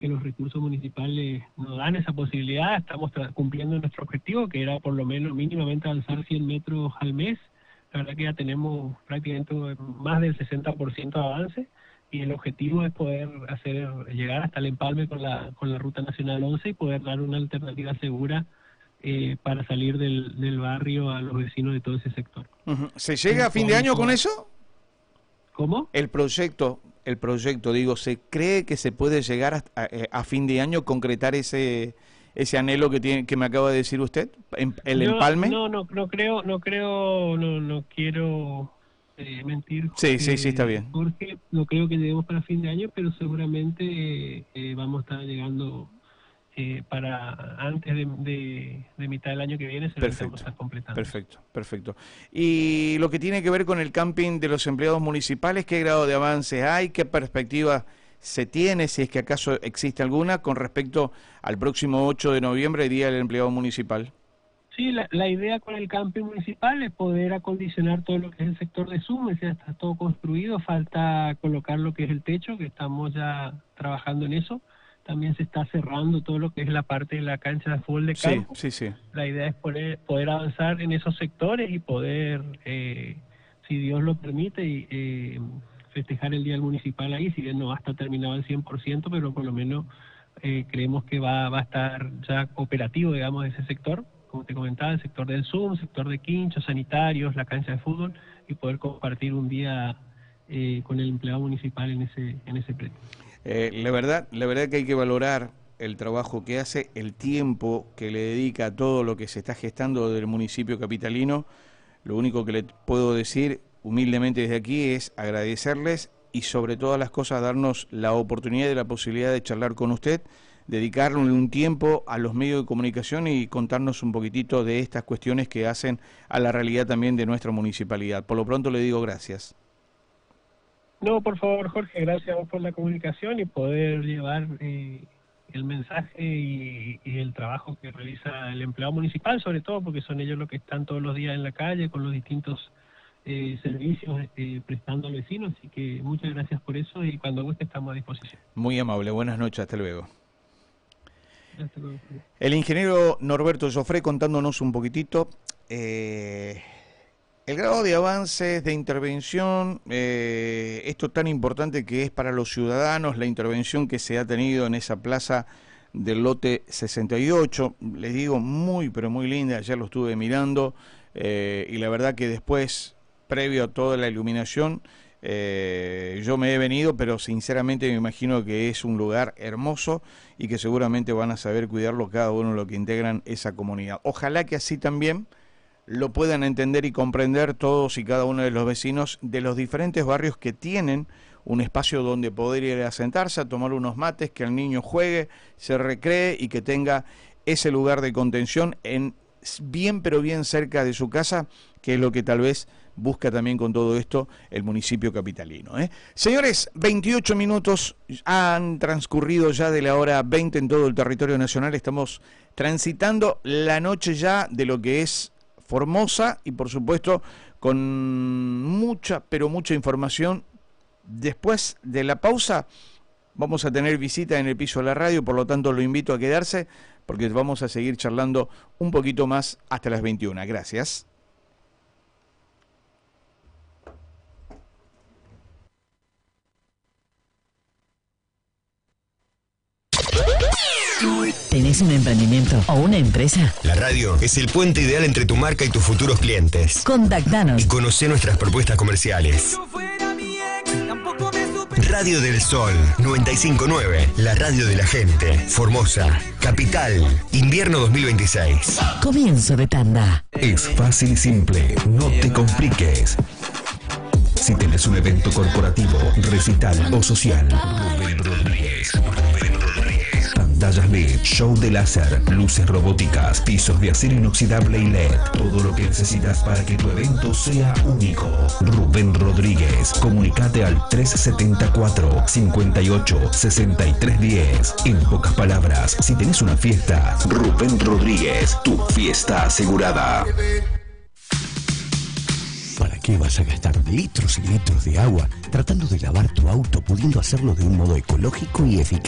que los recursos municipales nos dan esa posibilidad. Estamos cumpliendo nuestro objetivo, que era por lo menos mínimamente avanzar 100 metros al mes. La verdad que ya tenemos prácticamente más del 60% de avance, y el objetivo es poder llegar hasta el empalme con la Ruta Nacional 11 y poder dar una alternativa segura para salir del barrio a los vecinos de todo ese sector. ¿Se llega a fin de año con eso? ¿Cómo? El proyecto, digo, ¿se cree que se puede llegar a fin de año, concretar ese anhelo que me acaba de decir usted, el empalme? No quiero mentir. Sí, está bien. Porque no creo que lleguemos para fin de año, pero seguramente vamos a estar llegando para antes de mitad del año que viene. Perfecto, estar completando. Perfecto. Y lo que tiene que ver con el camping de los empleados municipales, ¿qué grado de avance hay? ¿Qué perspectiva se tiene, si es que acaso existe alguna, con respecto al próximo 8 de noviembre, Día del Empleado Municipal? Sí, la idea con el camping municipal es poder acondicionar todo lo que es el sector de Zoom. Ya está todo construido, falta colocar lo que es el techo, que estamos ya trabajando en eso. También se está cerrando todo lo que es la parte de la cancha de fútbol de campo. Sí. La idea es poder avanzar en esos sectores y poder, si Dios lo permite, festejar el Día del Municipal ahí, si bien no va a estar terminado al 100%, pero por lo menos creemos que va a estar ya operativo, digamos, ese sector, como te comentaba, el sector del Zoom, sector de quinchos, sanitarios, la cancha de fútbol, y poder compartir un día con el empleado municipal en ese predio. La verdad que hay que valorar el trabajo que hace, el tiempo que le dedica a todo lo que se está gestando del municipio capitalino. Lo único que le puedo decir humildemente desde aquí es agradecerles y sobre todas las cosas darnos la oportunidad y la posibilidad de charlar con usted, dedicarle un tiempo a los medios de comunicación y contarnos un poquitito de estas cuestiones que hacen a la realidad también de nuestra municipalidad. Por lo pronto le digo gracias. No, por favor, Jorge, gracias a vos por la comunicación y poder llevar el mensaje y el trabajo que realiza el empleado municipal, sobre todo porque son ellos los que están todos los días en la calle con los distintos servicios prestando al vecino. Así que muchas gracias por eso y cuando guste estamos a disposición. Muy amable, buenas noches, hasta luego. Hasta luego. El ingeniero Norberto Joffre contándonos un poquitito el grado de avances de intervención, esto tan importante que es para los ciudadanos, la intervención que se ha tenido en esa plaza del lote 68, les digo, muy pero muy linda, ayer lo estuve mirando, y la verdad que después, previo a toda la iluminación, yo me he venido, pero sinceramente me imagino que es un lugar hermoso y que seguramente van a saber cuidarlo cada uno de los que integran esa comunidad. Ojalá que así también lo puedan entender y comprender todos y cada uno de los vecinos de los diferentes barrios que tienen un espacio donde poder ir a sentarse, a tomar unos mates, que el niño juegue, se recree y que tenga ese lugar de contención bien pero bien cerca de su casa, que es lo que tal vez busca también con todo esto el municipio capitalino. Señores, 28 minutos han transcurrido ya de la hora 20 en todo el territorio nacional. Estamos transitando la noche ya de lo que es Formosa y por supuesto con mucha, pero mucha información. Después de la pausa vamos a tener visita en el piso de la radio, por lo tanto lo invito a quedarse porque vamos a seguir charlando un poquito más hasta las 21. Gracias. ¿Tenés un emprendimiento o una empresa? La radio es el puente ideal entre tu marca y tus futuros clientes. Contactanos Y conocé nuestras propuestas comerciales. Radio del Sol 959, la radio de la gente. Formosa, Capital, invierno 2026. Comienzo de tanda. Es fácil y simple, no te compliques. Si tenés un evento corporativo, recital o social, Rubén Rodríguez. Pantallas LED, show de láser, luces robóticas, pisos de acero inoxidable y LED. Todo lo que necesitas para que tu evento sea único. Rubén Rodríguez. Comunicate al 374 58 63 10. En pocas palabras, si tenés una fiesta, Rubén Rodríguez, tu fiesta asegurada. ¿Para qué vas a gastar litros y litros de agua tratando de lavar tu auto, pudiendo hacerlo de un modo ecológico y eficaz?